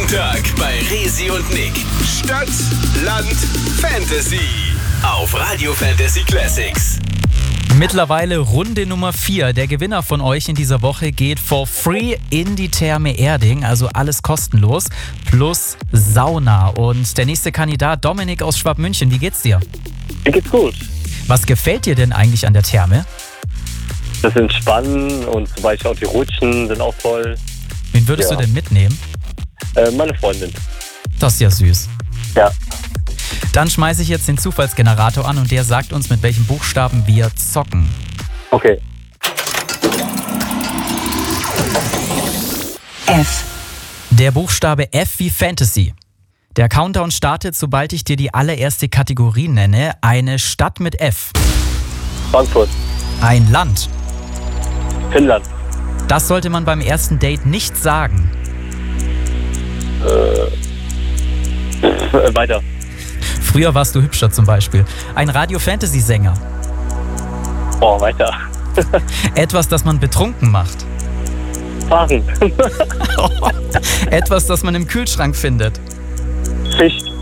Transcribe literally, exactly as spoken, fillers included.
Montag bei Resi und Nick. Stadt, Land, Fantasy. Auf Radio Fantasy Classics. Mittlerweile Runde Nummer vier. Der Gewinner von euch in dieser Woche geht for free in die Therme Erding, also alles kostenlos, plus Sauna. Und der nächste Kandidat, Dominik aus Schwabmünchen, wie geht's dir? Mir geht's gut. Was gefällt dir denn eigentlich an der Therme? Das Entspannen und zum Beispiel auch die Rutschen sind auch toll. Wen würdest Ja. du denn mitnehmen? Äh, meine Freundin. Das ist ja süß. Ja. Dann schmeiße ich jetzt den Zufallsgenerator an und der sagt uns, mit welchem Buchstaben wir zocken. Okay. F. Der Buchstabe F wie Fantasy. Der Countdown startet, sobald ich dir die allererste Kategorie nenne. Eine Stadt mit F. Frankfurt. Ein Land. Finnland. Das sollte man beim ersten Date nicht sagen. Äh, äh, weiter. Früher warst du hübscher zum Beispiel. Ein Radio-Fantasy-Sänger. Oh, weiter. Etwas, das man betrunken macht. Fahren. Etwas, das man im Kühlschrank findet. Fisch.